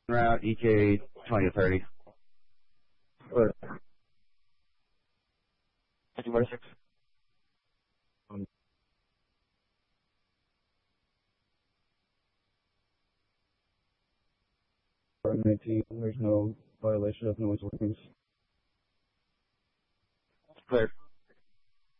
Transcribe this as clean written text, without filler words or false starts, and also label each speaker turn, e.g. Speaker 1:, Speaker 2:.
Speaker 1: route EK 20 to 30.
Speaker 2: Clear.
Speaker 1: 6.
Speaker 2: 19, there's no violation of noise warnings.
Speaker 1: Clear.